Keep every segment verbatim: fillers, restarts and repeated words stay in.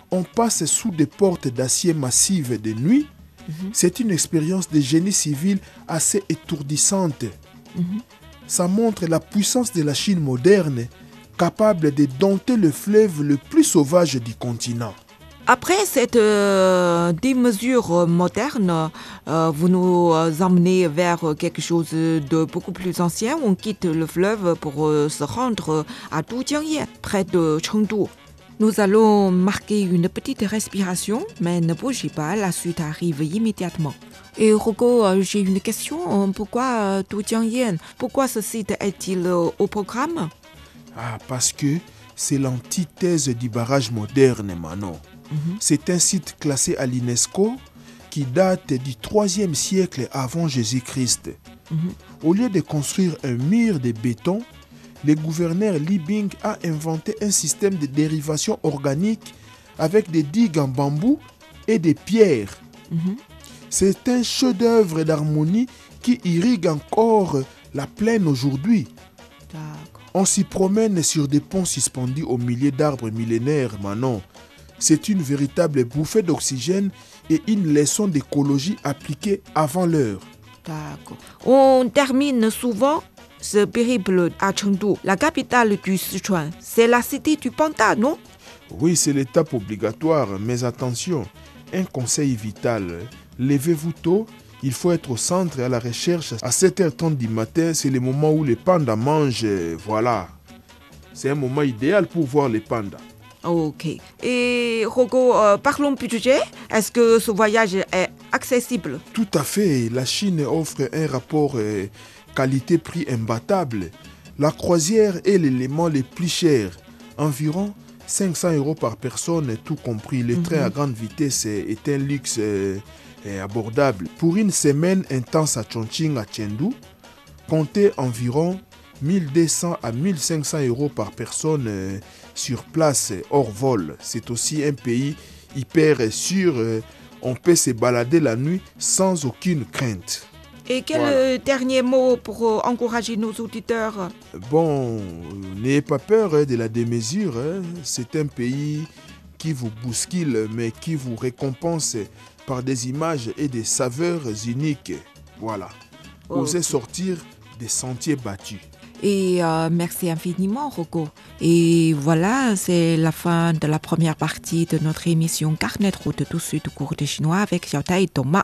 On passe sous des portes d'acier massives de nuit. Mm-hmm. C'est une expérience de génie civil assez étourdissante. Mm-hmm. Ça montre la puissance de la Chine moderne, capable de dompter le fleuve le plus sauvage du continent. Après cette euh, démesure moderne, euh, vous nous emmenez vers quelque chose de beaucoup plus ancien. On quitte le fleuve pour euh, se rendre à Dujiangye, près de Chengdu. Nous allons marquer une petite respiration, mais ne bougez pas, la suite arrive immédiatement. Et Rocco, j'ai une question. Pourquoi Dujiangye? Pourquoi ce site est-il au programme? Ah, parce que c'est l'antithèse du barrage moderne, Manon. Mm-hmm. C'est un site classé à l'UNESCO qui date du troisième siècle avant Jésus-Christ. Mm-hmm. Au lieu de construire un mur de béton, le gouverneur Li Bing a inventé un système de dérivation organique avec des digues en bambou et des pierres. Mm-hmm. C'est un chef-d'œuvre d'harmonie qui irrigue encore la plaine aujourd'hui. D'accord. On s'y promène sur des ponts suspendus au milieu d'arbres millénaires, Manon. C'est une véritable bouffée d'oxygène et une leçon d'écologie appliquée avant l'heure. D'accord. On termine souvent ce périple à Chengdu, la capitale du Sichuan. C'est la cité du panda, non? Oui, c'est l'étape obligatoire, mais attention, un conseil vital. Levez-vous tôt, il faut être au centre à la recherche. À sept heures trente du matin, c'est le moment où les pandas mangent. Voilà. C'est un moment idéal pour voir les pandas. Ok. Et Rocco, euh, parlons budget. Est-ce que ce voyage est accessible? Tout à fait. La Chine offre un rapport euh, qualité-prix imbattable. La croisière est l'élément le plus cher. Environ cinq cents euros par personne, tout compris. Le mm-hmm. train à grande vitesse est un luxe euh, abordable. Pour une semaine intense à Chongqing, à Chengdu, comptez environ mille deux cents à mille cinq cents euros par personne euh, sur place, hors vol. C'est aussi un pays hyper sûr. Euh, on peut se balader la nuit sans aucune crainte. Et quel voilà. dernier mot pour euh, encourager nos auditeurs? Bon, euh, n'ayez pas peur hein, de la démesure. Hein. C'est un pays qui vous bouscule, mais qui vous récompense par des images et des saveurs uniques. Voilà. Okay. Osez sortir des sentiers battus. Et euh, merci infiniment, Rocco. Et voilà, c'est la fin de la première partie de notre émission Carnet de route tout de suite au cours de chinois avec Xiaotai et Thomas.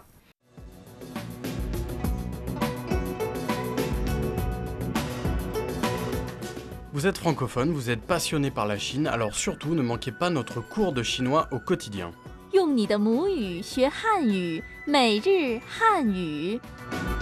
Vous êtes francophone, vous êtes passionné par la Chine, alors surtout ne manquez pas notre cours de chinois au quotidien. 用你的母语学汉语，每日汉语。